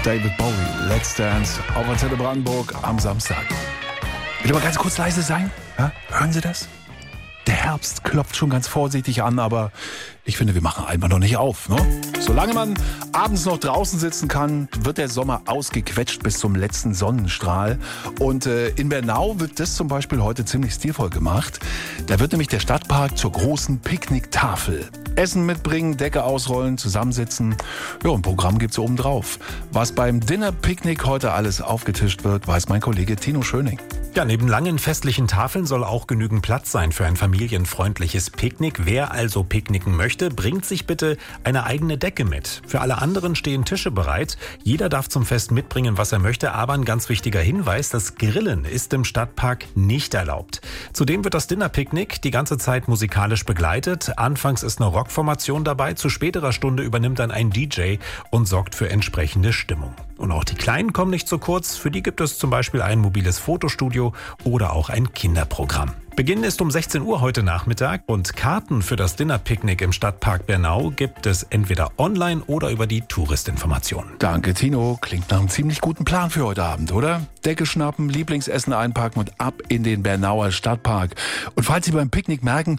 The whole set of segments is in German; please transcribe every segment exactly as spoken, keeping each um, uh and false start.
David Bowie, Let's Dance auf Antenne Brandenburg am Samstag. Will aber ganz kurz leise sein? Ja? Hören Sie das? Der Herbst klopft schon ganz vorsichtig an, aber ich finde, wir machen einfach noch nicht auf. Ne? Solange man abends noch draußen sitzen kann, wird der Sommer ausgequetscht bis zum letzten Sonnenstrahl. Und äh, in Bernau wird das zum Beispiel heute ziemlich stilvoll gemacht. Da wird nämlich der Stadtpark zur großen Picknicktafel. Essen mitbringen, Decke ausrollen, zusammensitzen. Ja, ein Programm gibt's oben drauf. Was beim Dinner-Picknick heute alles aufgetischt wird, weiß mein Kollege Tino Schöning. Ja, neben langen festlichen Tafeln soll auch genügend Platz sein für ein familienfreundliches Picknick. Wer also picknicken möchte, bringt sich bitte eine eigene Decke mit. Für alle anderen stehen Tische bereit. Jeder darf zum Fest mitbringen, was er möchte. Aber ein ganz wichtiger Hinweis, das Grillen ist im Stadtpark nicht erlaubt. Zudem wird das Dinnerpicknick die ganze Zeit musikalisch begleitet. Anfangs ist eine Rockformation dabei. Zu späterer Stunde übernimmt dann ein D J und sorgt für entsprechende Stimmung. Und auch die Kleinen kommen nicht zu kurz. Für die gibt es zum Beispiel ein mobiles Fotostudio oder auch ein Kinderprogramm. Beginn ist um sechzehn Uhr heute Nachmittag und Karten für das Dinnerpicknick im Stadtpark Bernau gibt es entweder online oder über die Touristinformation. Danke, Tino. Klingt nach einem ziemlich guten Plan für heute Abend, oder? Decke schnappen, Lieblingsessen einpacken und ab in den Bernauer Stadtpark. Und falls Sie beim Picknick merken,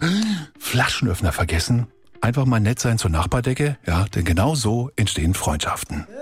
Flaschenöffner vergessen, einfach mal nett sein zur Nachbardecke, ja, denn genau so entstehen Freundschaften.